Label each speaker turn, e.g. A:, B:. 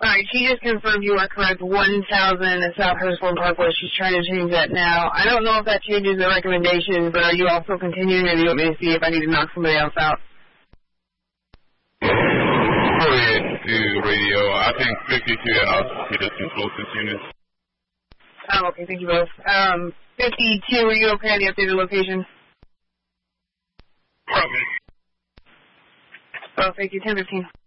A: right, she just confirmed you are correct. 1000 South Hurstbourne Parkway. She's trying to change that now. I don't know if that changes the recommendation, but are you also continuing, or do you want me to see if I need to knock somebody else out?
B: To radio, I think 52 out to the two closest units.
A: Oh, okay, thank you both. 52, are you okay on the updated location?
B: Probably.
A: Oh, thank you, 1015.